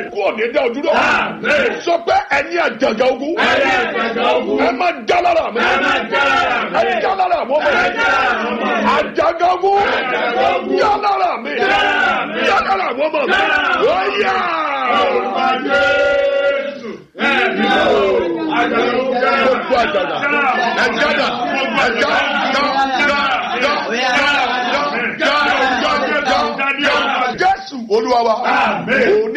ikú ò ní dá ojú lọ. sọ pé ẹ̀yin àjàgà ogun. ẹ má já lára mi. ẹ já lára mi. àjàgà ogun. já lára mi. já lára mi ọmọ mi. ó yá. gbogbo àjàgà. Jésù Olúwa wa.